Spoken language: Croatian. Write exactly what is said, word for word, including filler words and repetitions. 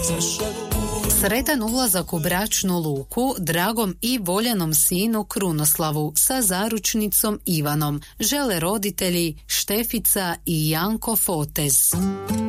Sretan ulazak u bračnu luku dragom i voljenom sinu Krunoslavu sa zaručnicom Ivanom žele roditelji Štefica i Janko Fotez.